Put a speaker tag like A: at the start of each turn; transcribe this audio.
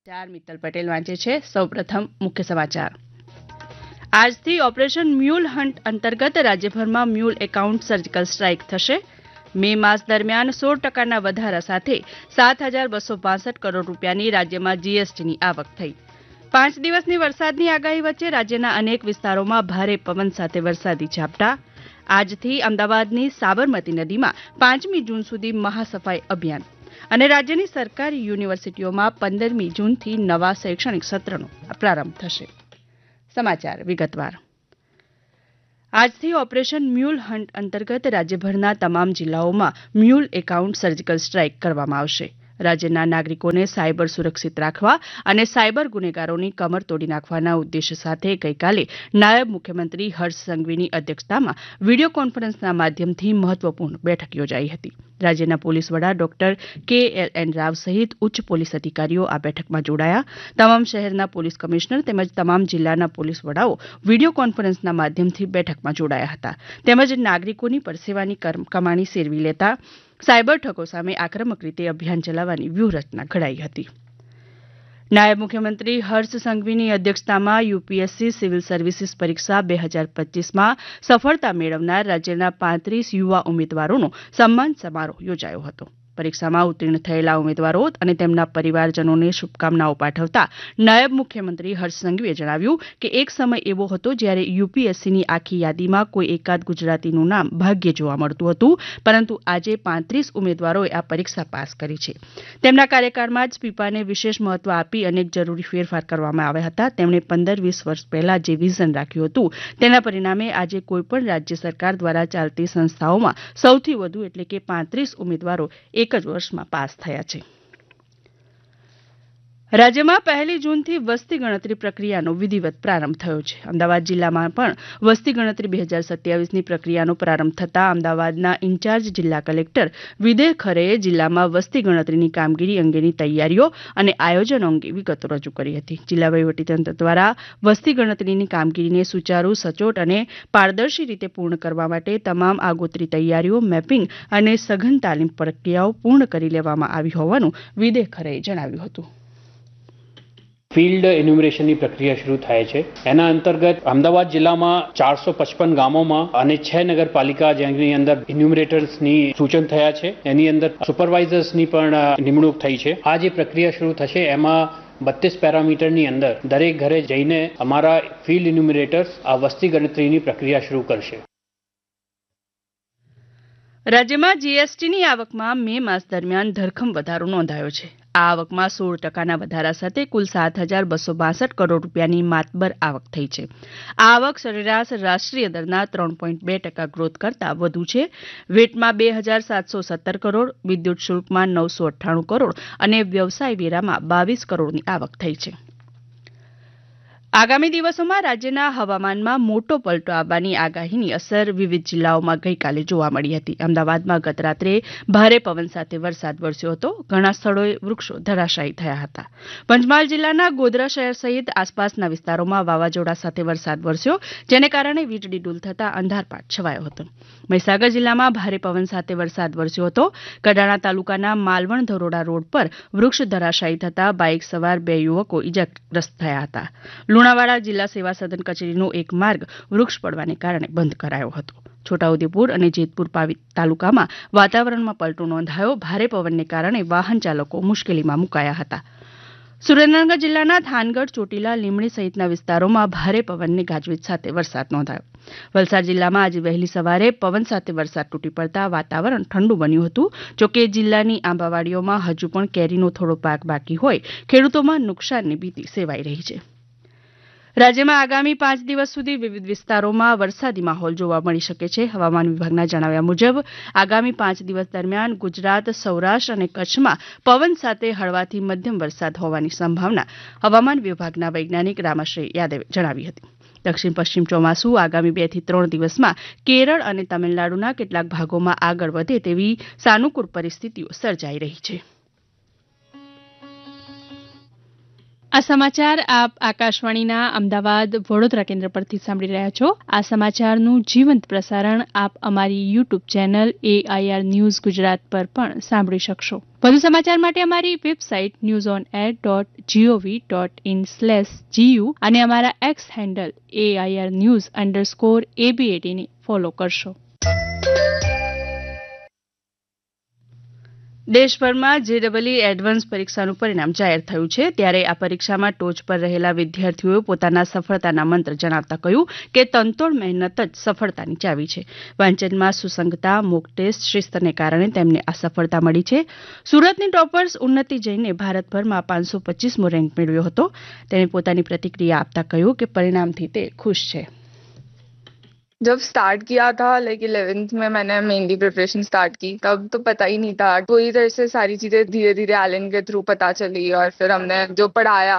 A: ચાર મિત્તલ પટેલ વાંચે છે. સૌપ્રથમ મુખ્ય સમાચાર. આજથી ઓપરેશન મ્યુલ હન્ટ અંતર્ગત રાજ્યભરમાં મ્યુલ એકાઉન્ટ સર્જિકલ સ્ટ્રાઇક થશે. મે માસ દરમિયાન 16% વધારા સાથે 7,262 કરોડ રૂપિયાની રાજ્યમાં જીએસટીની આવક થઈ. 5 દિવસની વરસાદની આગાહી વચ્ચે રાજ્યના અનેક વિસ્તારોમાં ભારે પવન સાથે વરસાદી ઝાપટા. આજથી અમદાવાદની સાબરમતી નદીમાં 5મી જૂન સુધી મહાસફાઈ અભિયાન અને રાજ્યની સરકારી યુનિવર્સિટીઓમાં 15મી જૂનથી નવા શૈક્ષણિક સત્રનો પ્રારંભ થશે. સમાચાર વિગતવાર. આજથી ઓપરેશન મ્યુલ હન્ટ અંતર્ગત રાજ્યભરના તમામ જિલ્લાઓમાં મ્યુલ એકાઉન્ટ સર્જિકલ સ્ટ્રાઇક કરવામાં આવશે. રાજ્યના નાગરિકોને સાયબર સુરક્ષિત રાખવા અને સાયબર ગુનેગારોની કમર તોડી નાખવાના ઉદ્દેશ્ય સાથે ગઈકાલે નાયબ મુખ્યમંત્રી હર્ષ સંઘવીની અધ્યક્ષતામાં વિડીયો કોન્ફરન્સના માધ્યમથી મહત્વપૂર્ણ બેઠક યોજાઈ હતી. રાજ્યના પોલીસ વડા ડોક્ટર KLN રાવ સહિત ઉચ્ચ પોલીસ અધિકારીઓ આ બેઠકમાં જોડાયા. તમામ શહેરના પોલીસ કમિશનર તેમજ તમામ જિલ્લાના પોલીસ વડાઓ વિડીયો કોન્ફરન્સના માધ્યમથી બેઠકમાં જોડાયા હતા. તેમજ નાગરિકોની પરસેવાની કમાણી સેરવી લેતા સાયબર ઠગો સામે આક્રમક રીતે અભિયાન ચલાવવાની વ્યૂહરચના ઘડાઈ હતી. નાયબ મુખ્યમંત્રી હર્ષ સંઘવીની અધ્યક્ષતામાં યુપીએસસી સિવિલ સર્વિસીસ પરીક્ષા 2025માં સફળતા મેળવનાર રાજ્યના 35 યુવા ઉમેદવારોનો સન્માન સમારોહ યોજાયો હતો. પરીક્ષામાં ઉત્તીર્ણ થયેલા ઉમેદવારો અને તેમના પરિવારજનોને શુભકામનાઓ પાઠવતા નાયબ મુખ્યમંત્રી હર્ષ સંઘવીએ જણાવ્યું કે એક સમય એવો હતો જ્યારે યુપીએસસીની આખી યાદીમાં કોઈ એકાદ ગુજરાતીનું નામ ભાગ્યે જોવા મળતું હતું, પરંતુ આજે 35 ઉમેદવારોએ આ પરીક્ષા પાસ કરી છે. તેમના કાર્યકાળમાં જ પીપાને વિશેષ મહત્વ આપી અનેક જરૂરી ફેરફાર કરવામાં આવ્યા હતા. તેમણે 15-20 વર્ષ પહેલા જે વિઝન રાખ્યું હતું તેના પરિણામે આજે કોઈપણ રાજ્ય સરકાર દ્વારા ચાલતી સંસ્થાઓમાં સૌથી વધુ એટલે કે 35 ઉમેદવારો એક જ વર્ષમાં પાસ થયા છે. રાજ્યમાં 1 જૂનથી વસ્તી ગણતરી પ્રક્રિયાનો વિધિવત પ્રારંભ થયો છે. અમદાવાદ જિલ્લામાં પણ વસ્તી ગણતરી 2027ની પ્રક્રિયાનો પ્રારંભ થતાં અમદાવાદના ઇન્ચાર્જ જિલ્લા કલેક્ટર વિદેહ ખરેએ જિલ્લામાં વસ્તી ગણતરીની કામગીરી અંગેની તૈયારીઓ અને આયોજનો અંગે વિગતો રજૂ કરી હતી. જિલ્લા વહીવટીતંત્ર દ્વારા વસ્તી ગણતરીની કામગીરીને સુચારુ, સચોટ અને પારદર્શી રીતે પૂર્ણ કરવા માટે તમામ આગોતરી તૈયારીઓ, મેપિંગ અને સઘન તાલીમ પ્રક્રિયાઓ પૂર્ણ કરી લેવામાં આવી હોવાનું વિદેહ ખરેએ જણાવ્યું હતું.
B: ફિલ્ડ એન્યુમરેશનની પ્રક્રિયા શરૂ થાય છે. એના અંતર્ગત અમદાવાદ જિલ્લામાં 455 ગામોમાં અને 6 નગરપાલિકા જેની અંદર એન્યુમરેટર્સની સૂચન થયા છે. એની અંદર સુપરવાઇઝર્સની પણ નિમણૂક થઈ છે. આ જે પ્રક્રિયા શરૂ થશે એમાં 32 પેરામીટરની અંદર દરેક ઘરે જઈને અમારા ફિલ્ડ એન્યુમરેટર્સ આ વસ્તી ગણતરીની પ્રક્રિયા શરૂ કરશે.
A: રાજ્યમાં જીએસટીની આવકમાં મે માસ દરમિયાન ધરખમ વધારો નોંધાયો છે. આ આવકમાં 16% વધારા સાથે કુલ 7,262 કરોડ રૂપિયાની માતબર આવક થઈ છે. આ આવક સરેરાશ રાષ્ટ્રીય દરના 3.2% ગ્રોથ કરતાં વધુ છે. વેટમાં 2,717 કરોડ, વિદ્યુત શુલ્કમાં 998 કરોડ અને વ્યવસાય વેરામાં 22 કરોડની આવક થઈ છે. આગામી દિવસોમાં રાજ્યના હવામાનમાં મોટો પલટો આવવાની આગાહીની અસર વિવિધ જિલ્લાઓમાં ગઈકાલે જોવા મળી હતી. અમદાવાદમાં ગત રાત્રે ભારે પવન સાથે વરસાદ વરસ્યો હતો. ઘણા સ્થળોએ વૃક્ષો ધરાશાયી થયા હતા. પંચમહાલ જિલ્લાના ગોધરા શહેર સહિત આસપાસના વિસ્તારોમાં વાવાઝોડા સાથે વરસાદ વરસ્યો, જેને કારણે વીજળી ડૂલ થતાં અંધારપાટ છવાયો હતો. મહીસાગર જિલ્લામાં ભારે પવન સાથે વરસાદ વરસ્યો હતો. કડાણા તાલુકાના માલવણ ધરોડા રોડ પર વૃક્ષ ધરાશાયી થતાં બાઇક સવાર 2 યુવકો ઇજાગ્રસ્ત થયા હતા. લુણાવાડા જિલ્લા સેવા સદન કચેરીનો એક માર્ગ વૃક્ષ પડવાને કારણે બંધ કરાયો હતો. છોટાઉદેપુર અને જેતપુર તાલુકામાં વાતાવરણમાં પલટો નોંધાયો. ભારે પવનને કારણે વાહન ચાલકો મુશ્કેલીમાં મુકાયા હતા. સુરેન્દ્રનગર જિલ્લાના થાનગઢ, ચોટીલા, લીમડી સહિતના વિસ્તારોમાં ભારે પવનની ગાજવીજ સાથે વરસાદ નોંધાયો. વલસાડ જિલ્લામાં આજે વહેલી સવારે પવન સાથે વરસાદ તૂટી પડતા વાતાવરણ ઠંડુ બન્યું હતું. જોકે જિલ્લાની આંબાવાડીઓમાં હજુ પણ કેરીનો થોડો પાક બાકી હોય ખેડૂતોમાં નુકસાનની ભીતિ સેવાઈ રહી છે. રાજ્યમાં આગામી 5 દિવસ સુધી વિવિધ વિસ્તારોમાં વરસાદી માહોલ જોવા મળી શકે છે. હવામાન વિભાગના જણાવ્યા મુજબ આગામી 5 દિવસ દરમિયાન ગુજરાત, સૌરાષ્ટ્ર અને કચ્છમાં પવન સાથે હળવાથી મધ્યમ વરસાદ હોવાની સંભાવના હવામાન વિભાગના વૈજ્ઞાનિક રામાશ્રી યાદવે જણાવી હતી. દક્ષિણ પશ્ચિમ ચોમાસું આગામી 2 થી 3 દિવસમાં કેરળ અને તમિલનાડુના કેટલાક ભાગોમાં આગળ વધે તેવી સાનુકૂળ પરિસ્થિતિઓ સર્જાઈ રહી છે. આ સમાચાર આપ આકાશવાણીના અમદાવાદ વડોદરા કેન્દ્ર પરથી સાંભળી રહ્યા છો. આ સમાચારનું જીવંત પ્રસારણ આપ અમારી YouTube channel AIR news Gujarat પર પણ સાંભળી શકશો. વધુ સમાચાર માટે અમારી વેબસાઇટ newsonair.gov.in/gu અને અમારા એક્સ હેન્ડલ AIRnews_ABAD ને ફોલો કરશો. દેશભરમાં JEE એડવાન્સ પરીક્ષાનું પરિણામ જાહેર થયું છે ત્યારે આ પરીક્ષામાં ટોચ પર રહેલા વિદ્યાર્થીઓએ પોતાના સફળતાના મંત્ર જણાવતા કહ્યું કે તનતોડ મહેનત જ સફળતાની ચાવી છે. વાંચનમાં સુસંગતતા, મોક ટેસ્ટ, શિસ્તને કારણે તેમને આ સફળતા મળી છે. સુરતની ટોપર્સ ઉન્નતિ જૈને ભારતભરમાં 525મો રેન્ક મેળવ્યો હતો. તેણે પોતાની પ્રતિક્રિયા આપતા કહ્યું કે परिणामથી તે ખુશ છે.
C: जब स्टार्ट किया था 11th में मैंने मेनली प्रिपरेशन स्टार्ट की तब तो पता ही नहीं था. पूरी तरह से सारी चीजें धीरे धीरे एलन के थ्रू पता चली और फिर हमने जो पढ़ाया